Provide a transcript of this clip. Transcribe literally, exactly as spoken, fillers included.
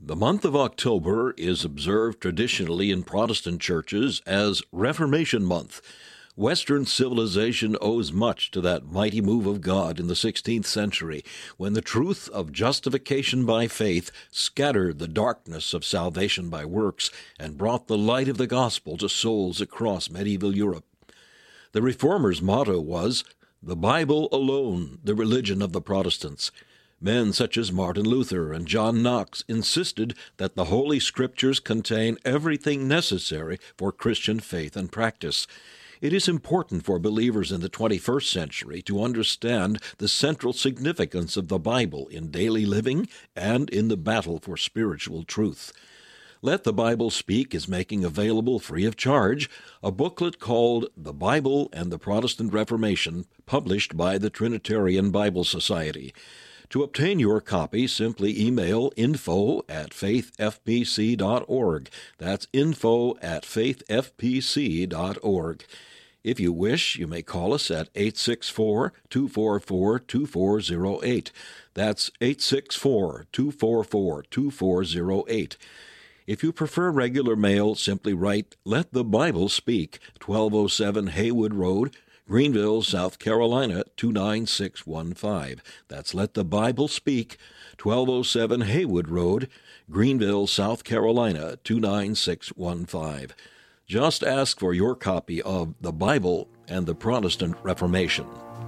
The month of October is observed traditionally in Protestant churches as Reformation Month. Western civilization owes much to that mighty move of God in the sixteenth century, when the truth of justification by faith scattered the darkness of salvation by works and brought the light of the gospel to souls across medieval Europe. The Reformers' motto was, "The Bible alone, the religion of the Protestants." Men such as Martin Luther and John Knox insisted that the Holy Scriptures contain everything necessary for Christian faith and practice. It is important for believers in the twenty-first century to understand the central significance of the Bible in daily living and in the battle for spiritual truth. Let the Bible Speak is making available free of charge a booklet called The Bible and the Protestant Reformation, published by the Trinitarian Bible Society. To obtain your copy, simply email info at faith f p c dot org. That's info at faith f p c dot org. If you wish, you may call us at eight six four, two four four, two four zero eight. That's eight six four, two four four, two four zero eight. If you prefer regular mail, simply write Let the Bible Speak, twelve oh seven Haywood Road, Greenville, South Carolina, two nine six one five. That's Let the Bible Speak, twelve oh seven Haywood Road, Greenville, South Carolina, two nine six one five. Just ask for your copy of The Bible and the Protestant Reformation.